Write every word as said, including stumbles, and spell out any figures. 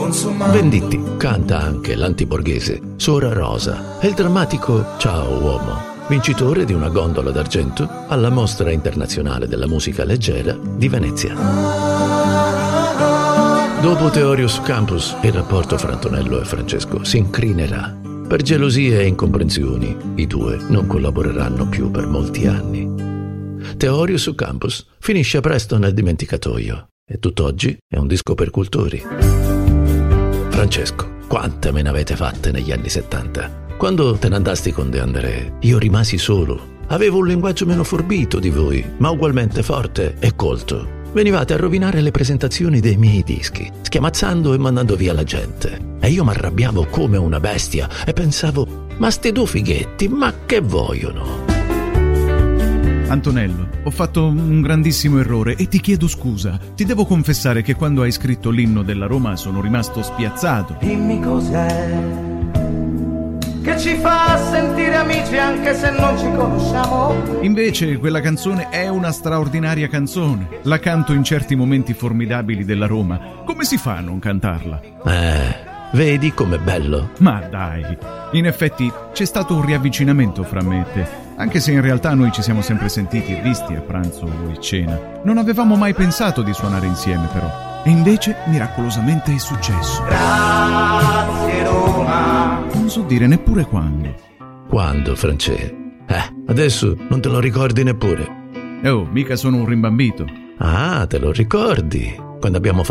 Venditti canta anche l'antiborghese Sora Rosa e il drammatico Ciao uomo, vincitore di una gondola d'argento alla Mostra Internazionale della Musica Leggera di Venezia. Dopo Teorio su Campus, il rapporto fra Antonello e Francesco si incrinerà. Per gelosie e incomprensioni, i due non collaboreranno più per molti anni. Teorio su Campus finisce presto nel dimenticatoio e tutt'oggi è un disco per cultori. Francesco, quante me ne avete fatte negli anni settanta? Quando te ne andasti con De André, io rimasi solo. Avevo un linguaggio meno forbito di voi, ma ugualmente forte e colto. Venivate a rovinare le presentazioni dei miei dischi, schiamazzando e mandando via la gente. E io mi arrabbiavo come una bestia e pensavo, ma sti due fighetti, ma che vogliono? Antonello, ho fatto un grandissimo errore e ti chiedo scusa. Ti devo confessare che quando hai scritto l'inno della Roma sono rimasto spiazzato. Dimmi cos'è che ci fa sentire amici anche se non ci conosciamo. Invece quella canzone è una straordinaria canzone. La canto in certi momenti formidabili della Roma. Come si fa a non cantarla? Eh, vedi com'è bello? Ma dai, in effetti c'è stato un riavvicinamento fra me e te, anche se in realtà noi ci siamo sempre sentiti e visti a pranzo o a cena. Non avevamo mai pensato di suonare insieme però. E invece miracolosamente è successo. Grazie Roma. Non so dire neppure quando. Quando, France? Eh, adesso non te lo ricordi neppure. Oh, mica sono un rimbambito. Ah, te lo ricordi? Quando abbiamo